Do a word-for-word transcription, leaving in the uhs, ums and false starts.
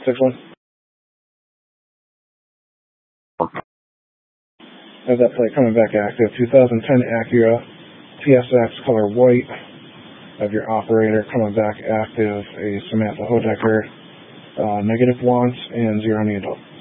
six one. Have that plate coming back active. two thousand ten Acura T S X color white. Have your operator coming back active. A Samantha Hodecker. Uh, negative wants and zero needle.